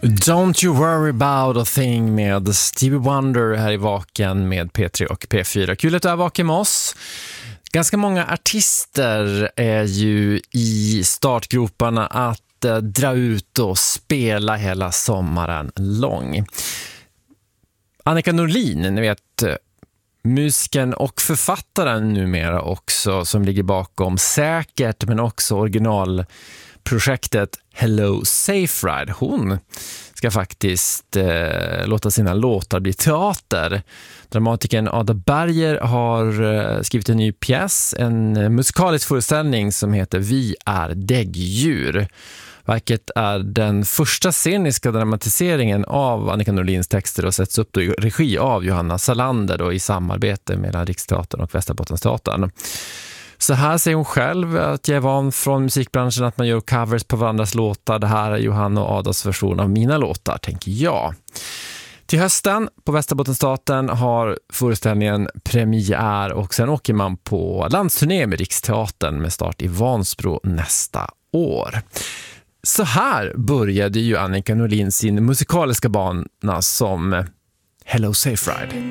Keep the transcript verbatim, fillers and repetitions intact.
Don't you worry about a thing med Stevie Wonder här i Vaken med P tre och P fyra. Kul att du är vaken med oss. Ganska många artister är ju i startgroparna att eh, dra ut och spela hela sommaren lång. Annika Norlin, ni vet, musiken och författaren numera också, som ligger bakom Säkert men också originalprojektet Hello Safe Ride. Hon ska faktiskt eh, låta sina låtar bli teater. Dramatikern Ada Berger har eh, skrivit en ny pjäs, en musikalisk föreställning som heter Vi är däggdjur. Verket är den första sceniska dramatiseringen av Annika Norlins texter och sätts upp då i regi av Johanna Salander då, i samarbete mellan Riksteatern och Västerbottensteatern. Så här säger hon själv att jag är van från musikbranschen att man gör covers på varandras låtar. Det här är Johanna och Adas version av mina låtar, tänker jag. Till hösten på Västerbottensteatern har föreställningen premiär och sen åker man på landsturné med Riksteatern med start i Vansbro nästa år. Så här började ju Annika Norlin sin musikaliska bana som Hello Safe Ride.